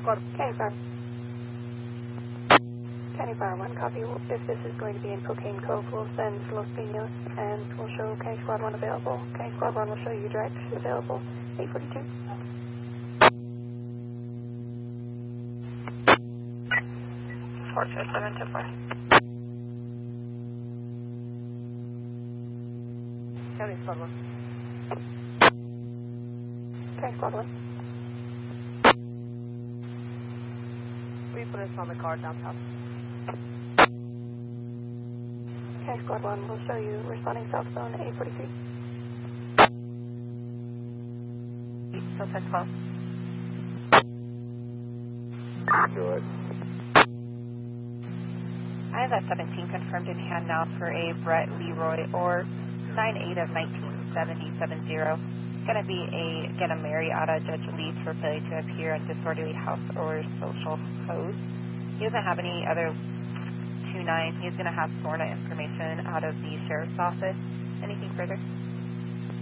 County Fire. County Fire 1, copy. If this is going to be in Cocaine Cove, we'll send Los Pinos and we'll show County Squad 1 available. County Squad 1 will show you direct available. 842. Fort 7 to 4. County Squad 1. County Squad 1. We put us on the car downtown. County Squad 1 will show you responding south zone 843. Still text call. Good. I have that 17 confirmed in hand now for a Brett Leroy or 98 of 197070. Going to be a Marietta Judge Leeds for failure to appear in disorderly house or social code. He doesn't have any other 29. He's going to have SORNA information out of the sheriff's office. Anything further?